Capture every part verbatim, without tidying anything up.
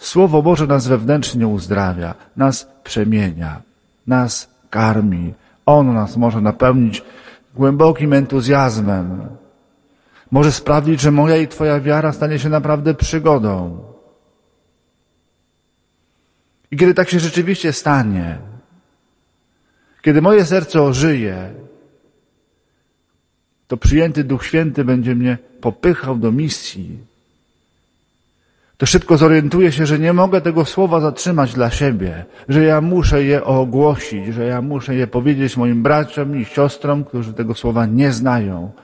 Słowo Boże nas wewnętrznie uzdrawia, nas przemienia, nas karmi. Ono nas może napełnić głębokim entuzjazmem. Może sprawić, że moja i Twoja wiara stanie się naprawdę przygodą. I kiedy tak się rzeczywiście stanie, kiedy moje serce ożyje, to przyjęty Duch Święty będzie mnie popychał do misji. To szybko zorientuję się, że nie mogę tego słowa zatrzymać dla siebie, że ja muszę je ogłosić, że ja muszę je powiedzieć moim braciom i siostrom, którzy tego słowa nie znają.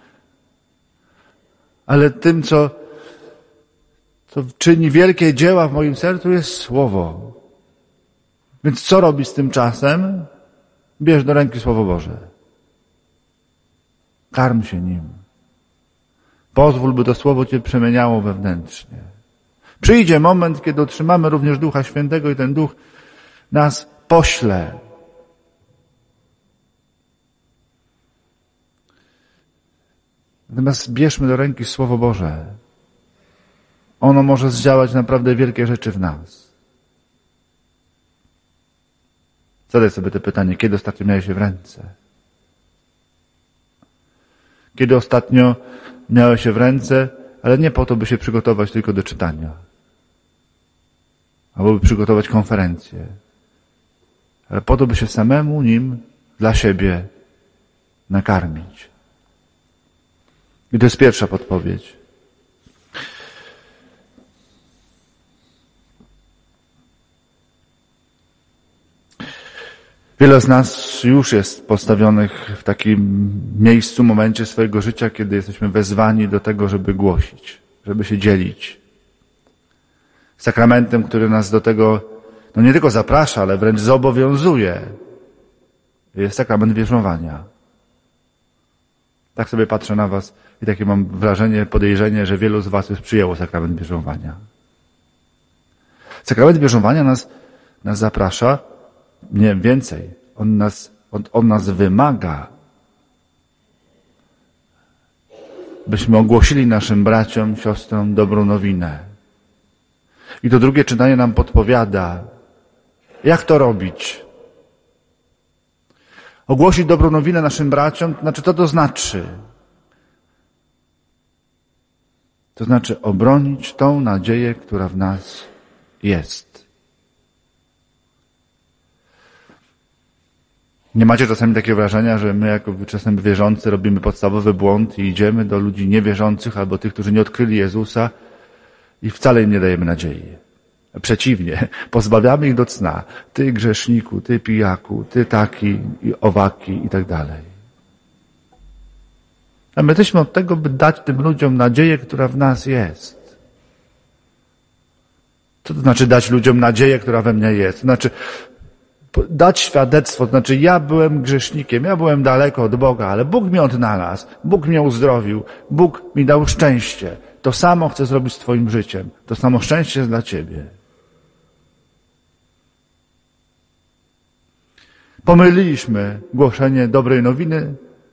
Ale tym, co, co czyni wielkie dzieła w moim sercu, jest Słowo. Więc co robić z tym czasem? Bierz do ręki Słowo Boże. Karm się nim. Pozwól, by to Słowo Cię przemieniało wewnętrznie. Przyjdzie moment, kiedy otrzymamy również Ducha Świętego i ten Duch nas pośle. Natomiast bierzmy do ręki Słowo Boże. Ono może zdziałać naprawdę wielkie rzeczy w nas. Zadaj sobie to pytanie, kiedy ostatnio miałeś je w ręce? Kiedy ostatnio miałeś je w ręce, ale nie po to, by się przygotować tylko do czytania. Albo by przygotować konferencję. Ale po to, by się samemu nim dla siebie nakarmić. I to jest pierwsza podpowiedź. Wiele z nas już jest postawionych w takim miejscu, momencie swojego życia, kiedy jesteśmy wezwani do tego, żeby głosić, żeby się dzielić. Sakramentem, który nas do tego, no nie tylko zaprasza, ale wręcz zobowiązuje, jest sakrament bierzmowania. Tak sobie patrzę na was i takie mam wrażenie, podejrzenie, że wielu z was już przyjęło sakrament bierzmowania. Sakrament bierzmowania nas, nas zaprasza, nie więcej, on nas, on, on nas wymaga, byśmy ogłosili naszym braciom, siostrom dobrą nowinę. I to drugie czytanie nam podpowiada, jak to robić. Ogłosić dobrą nowinę naszym braciom, to znaczy, co to znaczy? To znaczy obronić tą nadzieję, która w nas jest. Nie macie czasami takiego wrażenia, że my jako czasem wierzący robimy podstawowy błąd i idziemy do ludzi niewierzących albo tych, którzy nie odkryli Jezusa i wcale im nie dajemy nadziei. Przeciwnie, pozbawiamy ich do cna. Ty grzeszniku, ty pijaku, ty taki i owaki i tak dalej. A my jesteśmy od tego, by dać tym ludziom nadzieję, która w nas jest. Co to znaczy dać ludziom nadzieję, która we mnie jest? To znaczy dać świadectwo, to znaczy ja byłem grzesznikiem, ja byłem daleko od Boga, ale Bóg mnie odnalazł, Bóg mnie uzdrowił, Bóg mi dał szczęście. To samo chcę zrobić z twoim życiem. To samo szczęście jest dla ciebie. Pomyliliśmy głoszenie dobrej nowiny,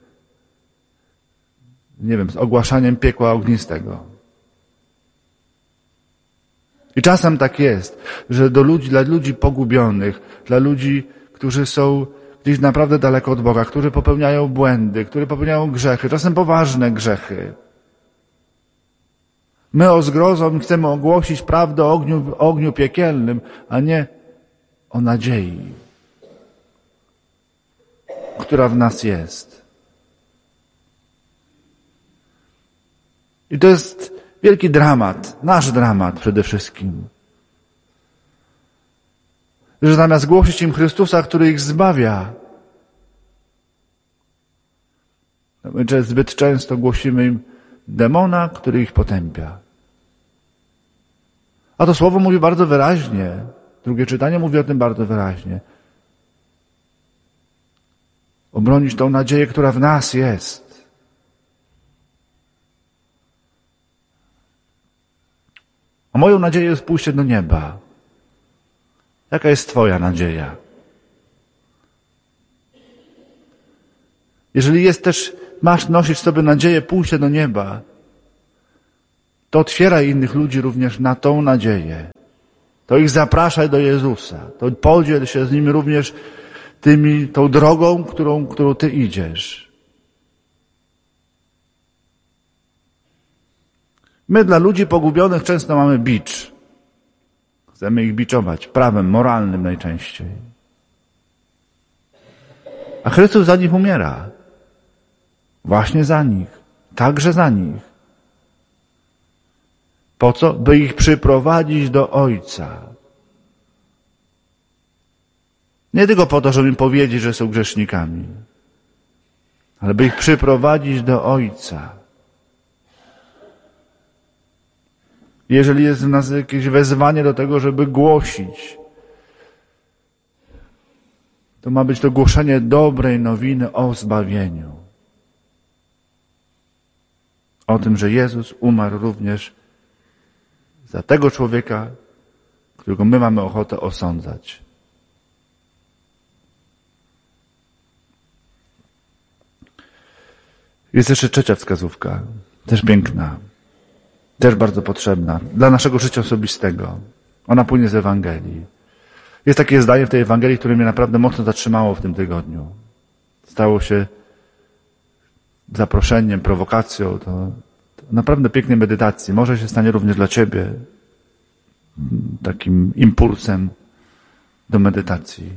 nie wiem, z ogłaszaniem piekła ognistego. I czasem tak jest, że do ludzi, dla ludzi pogubionych, dla ludzi, którzy są gdzieś naprawdę daleko od Boga, którzy popełniają błędy, którzy popełniają grzechy, czasem poważne grzechy. My o zgrozą chcemy ogłosić prawdę o ogniu, ogniu piekielnym, a nie o nadziei, która w nas jest. I to jest wielki dramat, nasz dramat przede wszystkim. Że zamiast głosić im Chrystusa, który ich zbawia, my zbyt często głosimy im demona, który ich potępia. A to słowo mówi bardzo wyraźnie. Drugie czytanie mówi o tym bardzo wyraźnie. Obronić tą nadzieję, która w nas jest. A moją nadzieją jest pójście do nieba. Jaka jest twoja nadzieja? Jeżeli jest też, masz nosić sobie nadzieję pójścia do nieba, to otwieraj innych ludzi również na tą nadzieję. to ich zapraszaj do Jezusa. To podziel się z nimi również tymi, tą drogą, którą, którą Ty idziesz. My dla ludzi pogubionych często mamy bicz. Chcemy ich biczować prawem moralnym najczęściej. A Chrystus za nich umiera. Właśnie za nich. Także za nich. Po co? By ich przyprowadzić do Ojca. Nie tylko po to, żeby im powiedzieć, że są grzesznikami, ale by ich przyprowadzić do Ojca. Jeżeli jest w nas jakieś wezwanie do tego, żeby głosić, to ma być to głoszenie dobrej nowiny o zbawieniu. O tym, że Jezus umarł również za tego człowieka, którego my mamy ochotę osądzać. Jest jeszcze trzecia wskazówka, też piękna, też bardzo potrzebna dla naszego życia osobistego. Ona płynie z Ewangelii. Jest takie zdanie w tej Ewangelii, które mnie naprawdę mocno zatrzymało w tym tygodniu. Stało się zaproszeniem, prowokacją, to, to naprawdę pięknej medytacji. Może się stanie również dla Ciebie takim impulsem do medytacji.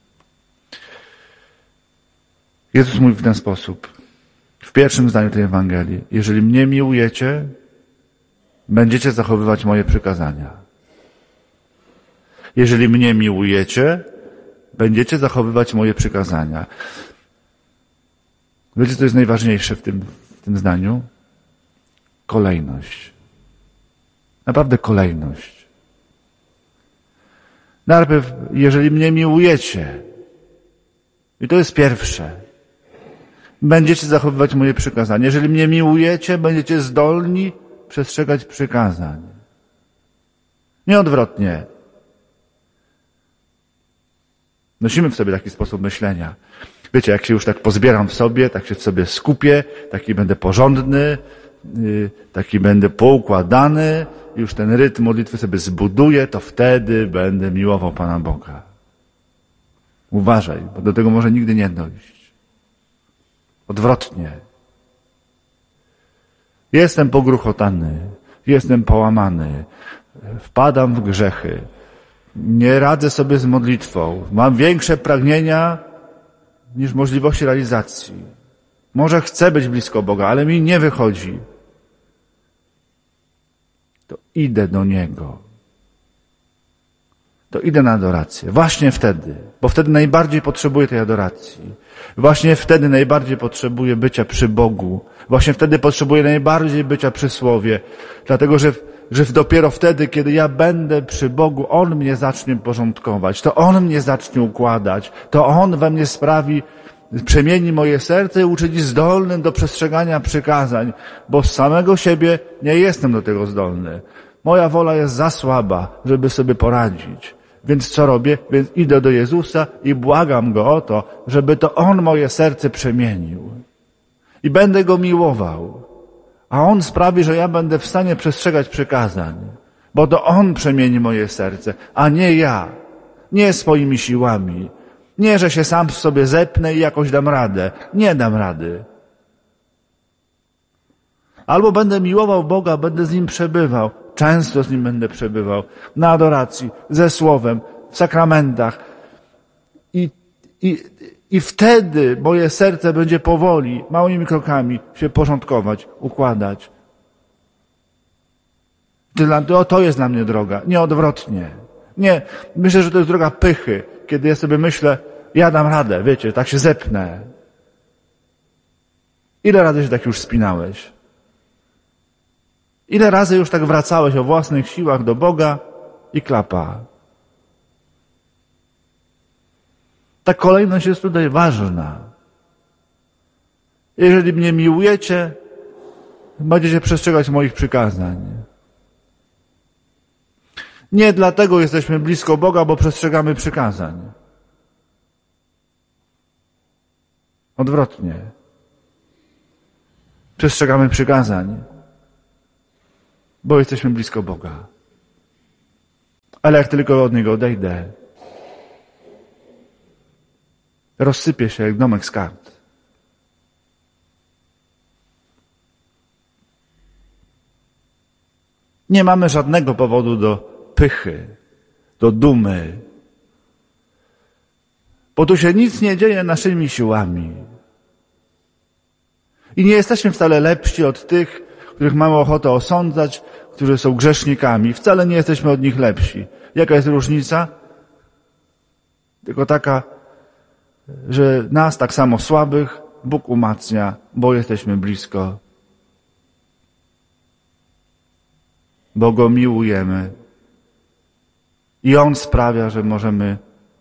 Jezus mówi w ten sposób, w pierwszym zdaniu tej Ewangelii: jeżeli mnie miłujecie, będziecie zachowywać moje przykazania. Jeżeli mnie miłujecie, będziecie zachowywać moje przykazania. Wiecie, co jest najważniejsze w tym, w tym zdaniu? Kolejność. Naprawdę kolejność. Najpierw, jeżeli mnie miłujecie, i to jest pierwsze, będziecie zachowywać moje przykazania. Jeżeli mnie miłujecie, będziecie zdolni przestrzegać przykazań. Nie odwrotnie. Nosimy w sobie taki sposób myślenia. Wiecie, jak się już tak pozbieram w sobie, tak się w sobie skupię, taki będę porządny, taki będę poukładany, już ten rytm modlitwy sobie zbuduję, to wtedy będę miłował Pana Boga. Uważaj, bo do tego może nigdy nie dojść. Odwrotnie. Jestem pogruchotany, jestem połamany, wpadam w grzechy, nie radzę sobie z modlitwą, mam większe pragnienia niż możliwości realizacji. Może chcę być blisko Boga, ale mi nie wychodzi. To idę do Niego. To idę na adorację. Właśnie wtedy, bo wtedy najbardziej potrzebuję tej adoracji. Właśnie wtedy najbardziej potrzebuję bycia przy Bogu. Właśnie wtedy potrzebuję najbardziej bycia przy Słowie. Dlatego, że, że dopiero wtedy, kiedy ja będę przy Bogu, On mnie zacznie porządkować. To On mnie zacznie układać. To On we mnie sprawi, przemieni moje serce i uczyni zdolnym do przestrzegania przykazań. Bo z samego siebie nie jestem do tego zdolny. Moja wola jest za słaba, żeby sobie poradzić. Więc co robię? Więc idę do Jezusa i błagam Go o to, żeby to On moje serce przemienił. I będę Go miłował. A On sprawi, że ja będę w stanie przestrzegać przykazań. Bo to On przemieni moje serce, a nie ja. Nie swoimi siłami. Nie, że się sam w sobie zepnę i jakoś dam radę. Nie dam rady. Albo będę miłował Boga, będę z Nim przebywał. Często z Nim będę przebywał. Na adoracji, ze Słowem, w sakramentach. I, i, i wtedy moje serce będzie powoli, małymi krokami się porządkować, układać. To, to jest dla mnie droga, nie odwrotnie. Nie, myślę, że to jest droga pychy, kiedy ja sobie myślę, ja dam radę, wiecie, tak się zepnę. Ile razy się tak już spinałeś? Ile razy już tak wracałeś o własnych siłach do Boga i klapa? Ta kolejność jest tutaj ważna. Jeżeli mnie miłujecie, będziecie przestrzegać moich przykazań. Nie dlatego jesteśmy blisko Boga, bo przestrzegamy przykazań. Odwrotnie. Przestrzegamy przykazań, bo jesteśmy blisko Boga. Ale jak tylko od Niego odejdę, rozsypie się jak domek z kart. Nie mamy żadnego powodu do pychy, do dumy, bo tu się nic nie dzieje naszymi siłami. I nie jesteśmy wcale lepsi od tych, których mamy ochotę osądzać, którzy są grzesznikami. Wcale nie jesteśmy od nich lepsi. Jaka jest różnica? Tylko taka, że nas tak samo słabych Bóg umacnia, bo jesteśmy blisko. Bo Go miłujemy. I On sprawia, że możemy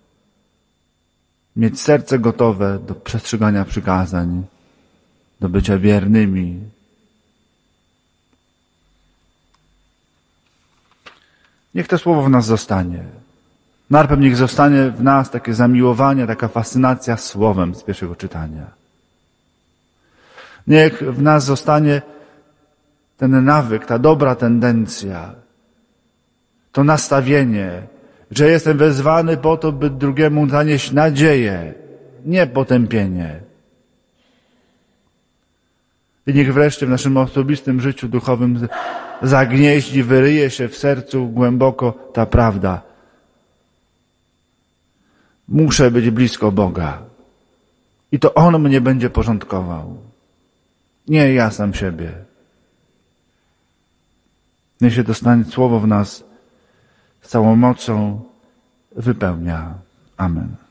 mieć serce gotowe do przestrzegania przykazań, do bycia wiernymi. Niech to słowo w nas zostanie. Najpierw niech zostanie w nas takie zamiłowanie, taka fascynacja słowem z pierwszego czytania. Niech w nas zostanie ten nawyk, ta dobra tendencja, to nastawienie, że jestem wezwany po to, by drugiemu zanieść nadzieję, nie potępienie. I niech wreszcie w naszym osobistym życiu duchowym zagnieździ, wyryje się w sercu głęboko ta prawda. Muszę być blisko Boga. I to On mnie będzie porządkował. Nie ja sam siebie. Niech się to stanie słowo w nas z całą mocą wypełnia. Amen.